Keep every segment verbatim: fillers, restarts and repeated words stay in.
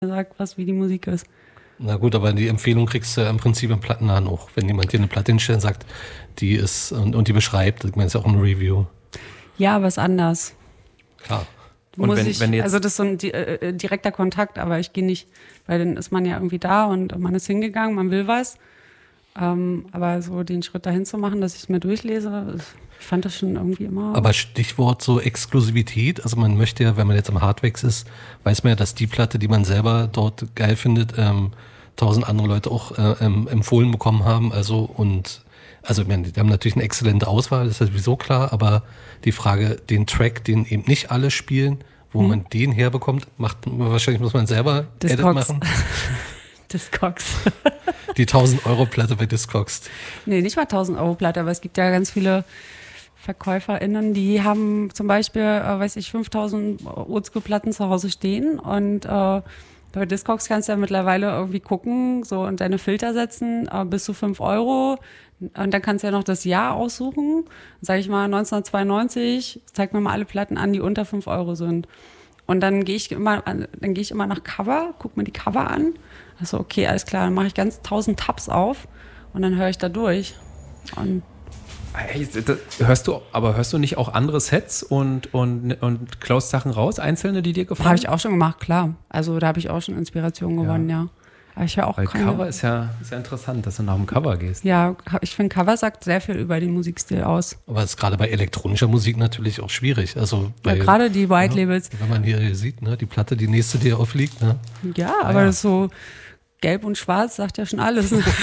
sagt, was wie die Musik ist. Na gut, aber die Empfehlung kriegst du ja im Prinzip im Plattenladen auch. Wenn jemand dir eine Platte hinstellt und sagt, die ist und, und die beschreibt, ich meine, ist ja auch ein Review. Ja, aber ist anders. Klar. Und Muss wenn- ich, wenn jetzt- also das ist so ein di- äh, direkter Kontakt, aber ich gehe nicht, weil dann ist man ja irgendwie da und man ist hingegangen, man will was. Ähm, aber so den Schritt dahin zu machen, dass ich es mir durchlese, ich fand das schon irgendwie immer. Aber Stichwort so Exklusivität, also man möchte ja, wenn man jetzt am Hardwax ist, weiß man ja, dass die Platte, die man selber dort geil findet, ähm, tausend andere Leute auch äh, ähm, empfohlen bekommen haben. Also und also ich meine, die haben natürlich eine exzellente Auswahl, das ist ja sowieso klar, aber die Frage, den Track, den eben nicht alle spielen, wo Hm. man den herbekommt, macht wahrscheinlich muss man selber Edit Discogs. machen. Discogs. Die tausend Euro Platte bei Discogs. Nee, nicht mal tausend Euro Platte, aber es gibt ja ganz viele VerkäuferInnen, die haben zum Beispiel, äh, weiß ich, fünftausend Oldschool-Platten zu Hause stehen und äh, bei Discogs kannst du ja mittlerweile irgendwie gucken, so und deine Filter setzen, äh, bis zu fünf Euro. Und dann kannst du ja noch das Jahr aussuchen. Sag ich mal, neunzehnhundertzweiundneunzig, zeig mir mal alle Platten an, die unter fünf Euro sind. Und dann gehe ich immer, an- dann gehe ich immer nach Cover, guck mir die Cover an. Also okay, alles klar, dann mache ich ganz tausend Tabs auf und dann höre ich da durch. Und Hey, das- hörst du, aber hörst du nicht auch andere Sets und, und, und klaust Sachen raus, einzelne, die dir gefallen? habe ich auch schon gemacht, klar. Also da habe ich auch schon Inspiration gewonnen, ja. Aber ich höre auch Weil keine. Cover ist ja, ist ja interessant, dass du nach dem Cover gehst. Ja, ich finde, Cover sagt sehr viel über den Musikstil aus. Aber es ist gerade bei elektronischer Musik natürlich auch schwierig. Also Ja, bei, gerade die White Labels. wenn man hier sieht, ne, die Platte, die nächste, die aufliegt, ne? Ja, aber ja. das ist so gelb und schwarz sagt ja schon alles. Ne?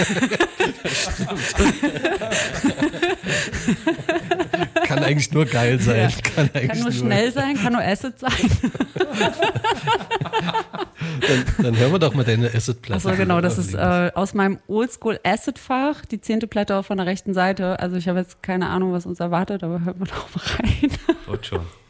Kann eigentlich nur geil sein. Ja. Kann, eigentlich Kann nur schnell sein, kann nur Acid sein. Dann, dann hören wir doch mal deine Acid-Platte. Achso, genau, das ist äh, aus meinem Oldschool-Acid-Fach, die zehnte Platte auch von der rechten Seite. Also ich habe jetzt keine Ahnung, was uns erwartet, aber hört mal doch mal rein. Wird schon.